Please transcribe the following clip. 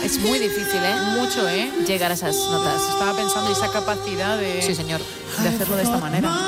Es muy difícil, Mucho, llegar a esas notas. Estaba pensando esa capacidad de... Sí, señor. De hacerlo de esta manera.